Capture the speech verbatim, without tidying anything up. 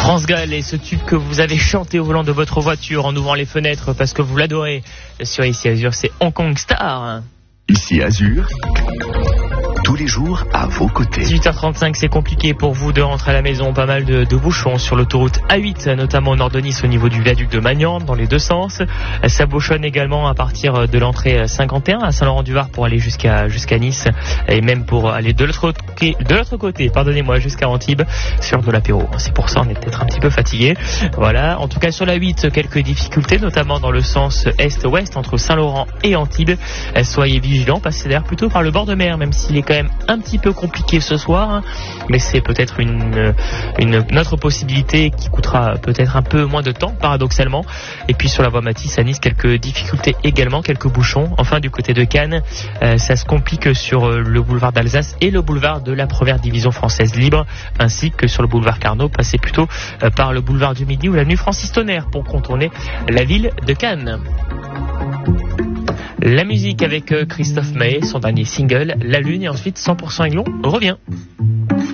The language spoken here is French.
France Gall et ce tube que vous avez chanté au volant de votre voiture en ouvrant les fenêtres parce que vous l'adorez sur Ici Azur, c'est Hong Kong Star. Ici Azur, tous les jours à vos côtés. dix-huit heures trente-cinq, c'est compliqué pour vous de rentrer à la maison. Pas mal de, de bouchons sur l'autoroute A huit, notamment au nord de Nice, au niveau du viaduc de Magnandes, dans les deux sens. Ça bouchonne également à partir de l'entrée cinquante et un à Saint-Laurent-du-Var pour aller jusqu'à jusqu'à Nice et même pour aller de l'autre côté, de l'autre côté, pardonnez-moi, jusqu'à Antibes sur de l'apéro. C'est pour ça on est peut-être un petit peu fatigué. Voilà. En tout cas sur la huit, quelques difficultés, notamment dans le sens est-ouest entre Saint-Laurent et Antibes. Soyez vigilants, passez d'ailleurs plutôt par le bord de mer, même s'il est quand même un petit peu compliqué ce soir, hein, mais c'est peut-être une, une, une autre possibilité qui coûtera peut-être un peu moins de temps, paradoxalement. Et puis sur la voie Matisse à Nice, quelques difficultés également, quelques bouchons. Enfin, du côté de Cannes, euh, ça se complique sur le boulevard d'Alsace et le boulevard de la première division française libre, ainsi que sur le boulevard Carnot. Passez plutôt euh, par le boulevard du Midi ou l'avenue Francis Tonnerre pour contourner la ville de Cannes. La musique avec Christophe Maé, son dernier single, La Lune, et ensuite cent pour cent Aiglon revient.